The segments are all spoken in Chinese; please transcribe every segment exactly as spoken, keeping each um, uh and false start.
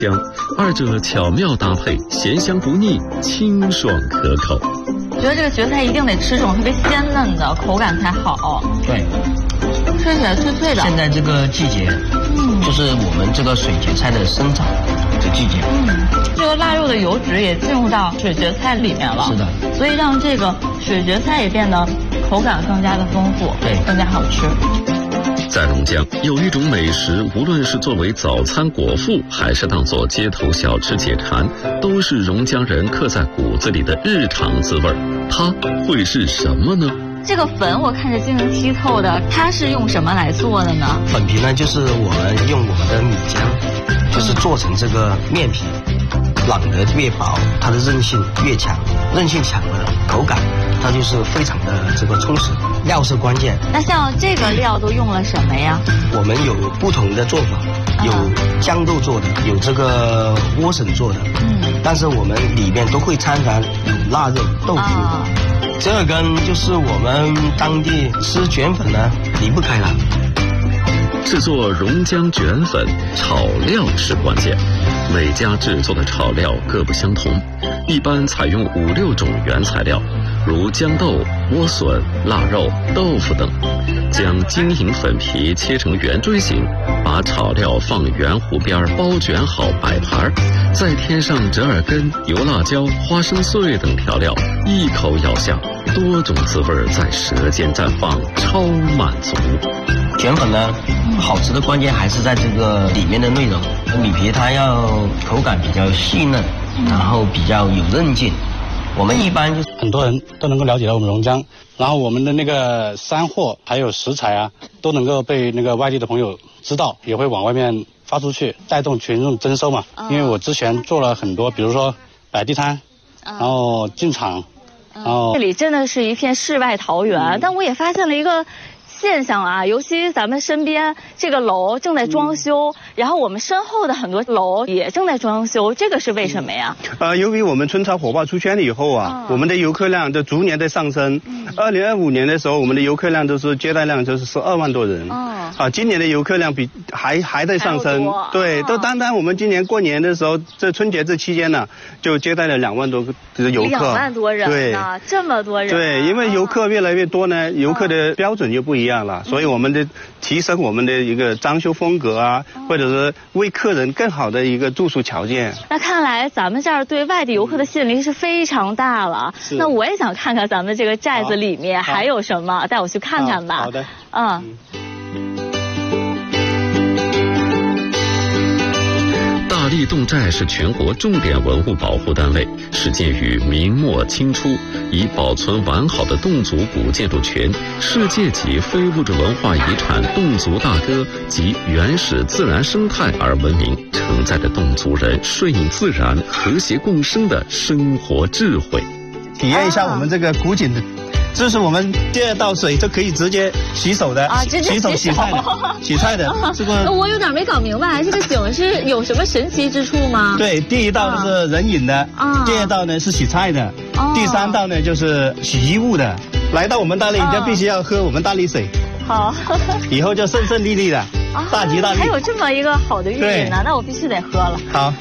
姜，二者巧妙搭配，咸香不腻，清爽可口。 我觉得这个蕨菜一定得吃这种特别鲜嫩的，口感才好。 对， 吃起来脆脆的。 现在这个季节，嗯，就是我们这个水蕨菜的生长的季节。 嗯，这个腊肉的油脂也进入到水蕨菜里面了。 是的， 所以让这个水蕨菜也变得口感更加的丰富， 对， 更加好吃。 在榕江有一种美食，无论是作为早餐果腹，还是当作街头小吃解馋，都是榕江人刻在骨子里的日常滋味。它会是什么呢？ 这个粉我看着晶莹剔透的，它是用什么来做的呢？ 粉皮呢，就是我们用我们的米浆，就是做成这个面皮，朗得越薄，它的韧性越强，韧性强了，口感它就是非常的这个充实。料是关键。 那像这个料都用了什么呀？ 我们有不同的做法，有豇豆做的，有这个莴笋做的，嗯，但是我们里面都会掺杂有腊肉、豆腐。啊，这跟就是我们当地吃卷粉呢离不开了。 制作榕江卷粉，炒料是关键。每家制作的炒料各不相同，一般采用五六种原材料，如豇豆、莴笋、腊肉、豆腐等，将晶莹粉皮切成圆锥形，把炒料放圆弧边包卷好摆盘，再添上折耳根、油辣椒、花生碎等调料，一口咬下，多种滋味在舌尖绽放，超满足。 卷粉呢，好吃的关键还是在这个里面的内容。米皮它要口感比较细嫩，然后比较有韧劲。我们一般就是很多人都能够了解到我们榕江，然后我们的那个山货还有食材啊，都能够被那个外地的朋友知道，也会往外面发出去，带动群众增收嘛。因为我之前做了很多，比如说摆地摊，然后进场，然后这里真的是一片世外桃源，但我也发现了一个现象啊，尤其咱们身边这个楼正在装修，嗯、然后我们身后的很多楼也正在装修，这个是为什么呀？ 呃，由于我们春潮火爆出圈了以后啊，哦、我们的游客量就逐年在上升。二零二五年的时候，我们的游客量都是接待量就是十二万多人。哦。啊，今年的游客量比还还在上升。对，哦、都单单我们今年过年的时候，这春节这期间呢，就接待了两万多个游客。 两万多人对， 这么多人、啊。 对，因为游客越来越多呢，游客的标准就不一样。了，所以我们的提升我们的一个装修风格啊，或者是为客人更好的一个住宿条件。 那看来咱们这儿对外地游客的吸引力是非常大了。那我也想看看咱们这个寨子里面还有什么，带我去看看吧。 好的， 嗯。 大荔侗寨是全国重点文物保护单位，始建于明末清初，以保存完好的侗族古建筑群、世界级非物质文化遗产侗族大歌及原始自然生态而闻名，承载着侗族人顺应自然、和谐共生的生活智慧。 体验一下我们这个古井的。这是我们第二道水就可以直接洗手的啊，直接洗手洗菜的，洗菜的。这个我有点没搞明白，这个井是有什么神奇之处吗？ 对，第一道是人饮的，啊、第二道呢是洗菜的，啊、第三道呢就是洗衣物的。来到我们大荔，你就必须要喝我们大荔水。 好， 以后就顺顺利利的，啊、大吉大利。 还有这么一个好的寓意呢，那我必须得喝了。 好，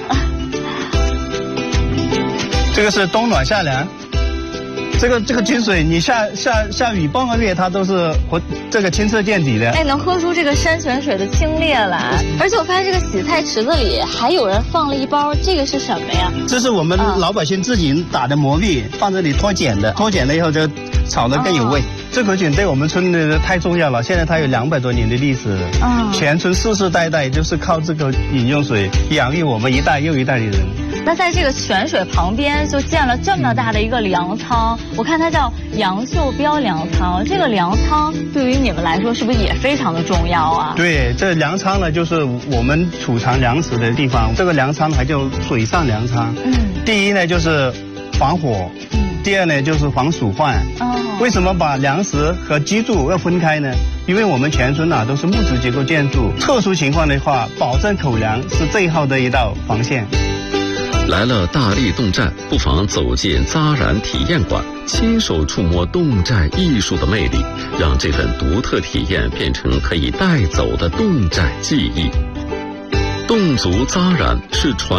这个是冬暖夏凉。这个这个井水，你下下下雨半个月，它都是活这个清澈见底的。 哎，能喝出这个山泉水的清冽来。而且我发现这个洗菜池子里还有人放了一包，这个是什么呀？ 这是我们老百姓自己打的磨蜜，放这里脱碱的，脱碱了以后就炒得更有味。哦、这口井对我们村的太重要了，现在它有两百多年的历史，哦、全村世世代代就是靠这口饮用水养育我们一代又一代的人。 那在这个泉水旁边就建了这么大的一个粮仓，我看它叫杨秀标粮仓。这个粮仓对于你们来说是不是也非常的重要啊？ 对，这粮仓呢就是我们储藏粮食的地方。这个粮仓还叫水上粮仓。嗯，第一呢就是防火，嗯，第二呢就是防鼠患。哦，为什么把粮食和居住要分开呢？因为我们全村啊都是木质结构建筑，特殊情况的话，保证口粮是最好的一道防线。 来了大荔侗寨，不妨走进扎染体验馆，亲手触摸侗寨艺术的魅力，让这份独特体验变成可以带走的侗寨记忆。 侗族扎染是传